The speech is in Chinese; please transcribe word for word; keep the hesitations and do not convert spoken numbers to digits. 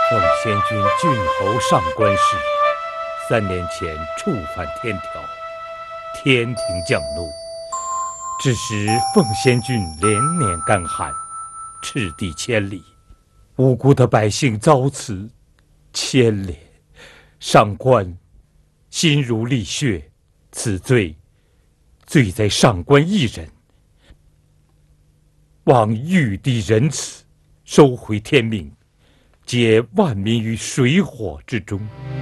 奉先君郡侯上官氏三年前触犯天条，天庭降怒，致使奉先君连年干旱，赤地千里，无辜的百姓遭此牵连。上官心如沥血，此罪罪在上官一人。望玉帝仁慈，收回天命，解万民于水火之中。